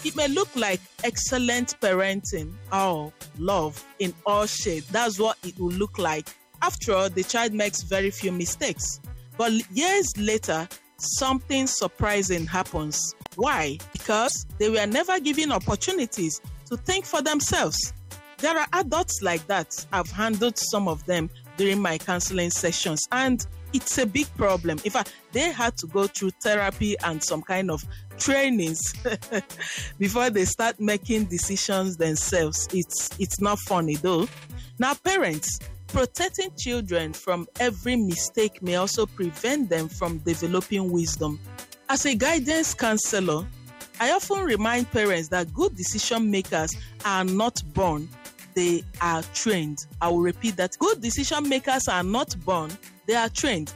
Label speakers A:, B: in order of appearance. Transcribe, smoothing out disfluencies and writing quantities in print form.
A: It may look like excellent parenting or love in all shades. That's what it will look like. After all, the child makes very few mistakes. But years later, something surprising happens. Why? Because they were never given opportunities to think for themselves. There are adults like that. I've handled some of them during my counseling sessions, and it's a big problem. In fact, they had to go through therapy and some kind of trainings before they start making decisions themselves. It's not funny though. Now, parents, protecting children from every mistake may also prevent them from developing wisdom. As a guidance counselor, I often remind parents that good decision makers are not born, they are trained. I will repeat that. Good decision makers are not born, they are trained.